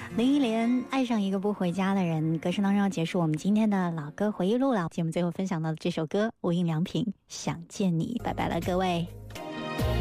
林忆莲爱上一个不回家的人，歌声当中要结束我们今天的老歌回忆录了。节目最后分享到的这首歌，无印良品《想见你》，拜拜了各位。